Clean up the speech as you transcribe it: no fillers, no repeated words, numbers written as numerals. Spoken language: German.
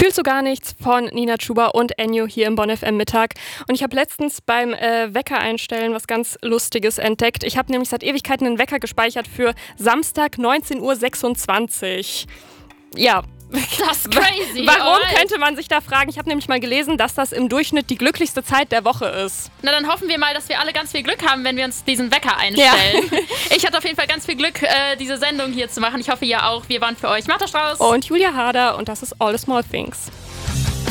Fühlst du gar nichts von Nina Chuba und Ennio hier im Bonn FM Mittag. Und ich habe letztens beim Wecker einstellen was ganz Lustiges entdeckt. Ich habe nämlich seit Ewigkeiten einen Wecker gespeichert für Samstag 19.26 Uhr. Ja. Das ist crazy. Warum, könnte man sich da fragen? Ich habe nämlich mal gelesen, dass das im Durchschnitt die glücklichste Zeit der Woche ist. Na, dann hoffen wir mal, dass wir alle ganz viel Glück haben, wenn wir uns diesen Wecker einstellen. Ja. Ich hatte auf jeden Fall ganz viel Glück, diese Sendung hier zu machen. Ich hoffe, ihr auch. Wir waren für euch Martha Strauß und Julia Harder und das ist All the Small Things.